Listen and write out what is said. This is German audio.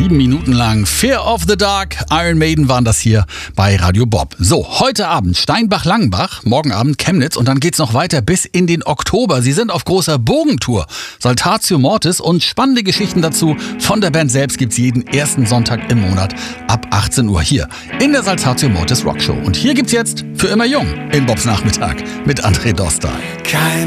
7 Minuten lang. Fear of the Dark, Iron Maiden waren das hier bei Radio Bob. So, heute Abend Steinbach-Langenbach, morgen Abend Chemnitz und dann geht's noch weiter bis in den Oktober. Sie sind auf großer Bogentour. Saltatio Mortis und spannende Geschichten dazu von der Band selbst gibt's jeden ersten Sonntag im Monat ab 18 Uhr hier in der Saltatio Mortis Rockshow. Und hier gibt's jetzt Für immer jung in Bobs Nachmittag mit André Dostal.